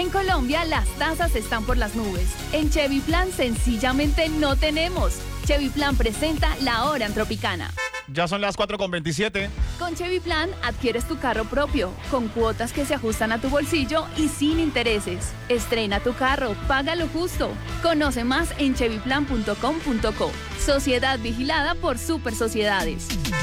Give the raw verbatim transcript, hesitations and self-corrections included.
En Colombia las tasas están por las nubes. En Chevy Plan sencillamente no tenemos. Chevy Plan presenta La Hora en Tropicana. Ya son las cuatro con veintisiete. Con Chevy Plan adquieres tu carro propio, con cuotas que se ajustan a tu bolsillo y sin intereses. Estrena tu carro, paga lo justo. Conoce más en chevy plan punto com punto co. Sociedad vigilada por Super Sociedades.